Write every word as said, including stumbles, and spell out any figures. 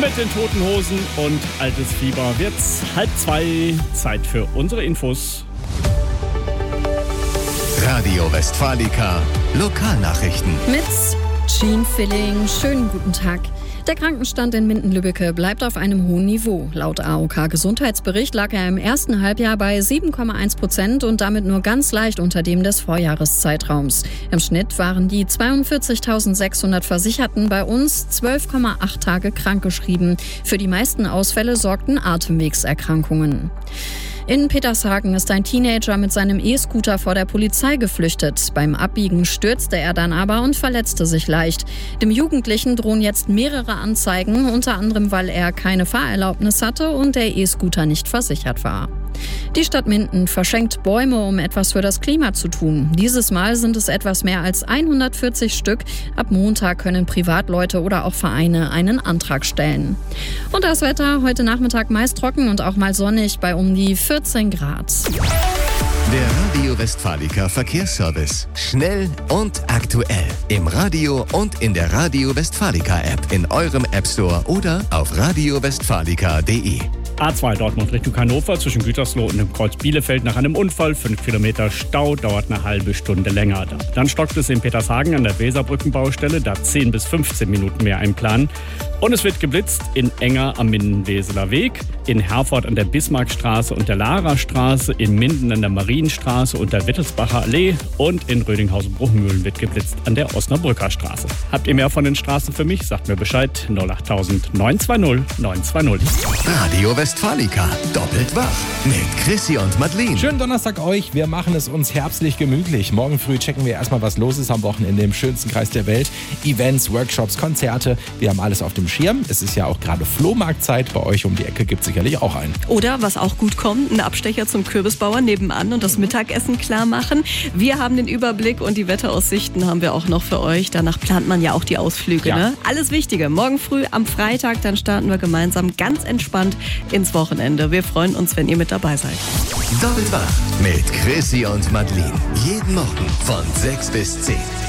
Mit den Toten Hosen und Altes Fieber wird's halb zwei. Zeit für unsere Infos. Radio Westfalica, Lokalnachrichten. Mit Jean Filling, schönen guten Tag. Der Krankenstand in Minden-Lübbecke bleibt auf einem hohen Niveau. Laut A O K-Gesundheitsbericht lag er im ersten Halbjahr bei sieben Komma eins Prozent und damit nur ganz leicht unter dem des Vorjahreszeitraums. Im Schnitt waren die zweiundvierzigtausendsechshundert Versicherten bei uns zwölf Komma acht Tage krankgeschrieben. Für die meisten Ausfälle sorgten Atemwegserkrankungen. In Petershagen ist ein Teenager mit seinem E-Scooter vor der Polizei geflüchtet. Beim Abbiegen stürzte er dann aber und verletzte sich leicht. Dem Jugendlichen drohen jetzt mehrere Anzeigen, unter anderem weil er keine Fahrerlaubnis hatte und der E-Scooter nicht versichert war. Die Stadt Minden verschenkt Bäume, um etwas für das Klima zu tun. Dieses Mal sind es etwas mehr als hundertvierzig Stück. Ab Montag können Privatleute oder auch Vereine einen Antrag stellen. Und das Wetter heute Nachmittag meist trocken und auch mal sonnig bei um die vierzehn Grad. Der Radio Westfalica Verkehrsservice. Schnell und aktuell. Im Radio und in der Radio Westfalica App. In eurem App Store oder auf radio westfalica punkt de. A zwei Dortmund Richtung Hannover zwischen Gütersloh und dem Kreuz Bielefeld nach einem Unfall. Fünf Kilometer Stau, dauert eine halbe Stunde länger. Dann stockt es in Petershagen an der Weserbrückenbaustelle, da zehn bis fünfzehn Minuten mehr einplanen. Und es wird geblitzt in Enger am Minden-Weseler Weg, in Herford an der Bismarckstraße und der Larastraße, in Minden an der Marienstraße und der Wittelsbacher Allee und in Rödinghausen-Bruchmühlen wird geblitzt an der Osnabrücker Straße. Habt ihr mehr von den Straßen für mich? Sagt mir Bescheid. null acht neun zwei null neun zwei null. Radio Westfalica, doppelt wach mit Chrissy und Madeleine. Schönen Donnerstag euch, wir machen es uns herbstlich gemütlich. Morgen früh checken wir erstmal, was los ist am Wochenende im schönsten Kreis der Welt. Events, Workshops, Konzerte, wir haben alles auf dem Schirm. Es ist ja auch gerade Flohmarktzeit, bei euch um die Ecke gibt es sicherlich auch einen. Oder, was auch gut kommt, ein Abstecher zum Kürbisbauern nebenan und das Mittagessen klar machen. Wir haben den Überblick und die Wetteraussichten haben wir auch noch für euch. Danach plant man ja auch die Ausflüge. Ja. Ne? Alles Wichtige. Morgen früh am Freitag, dann starten wir gemeinsam ganz entspannt ins Wochenende. Wir freuen uns, wenn ihr mit dabei seid. Doppelt wach mit Chrissy und Madeleine. Jeden Morgen von sechs bis zehn.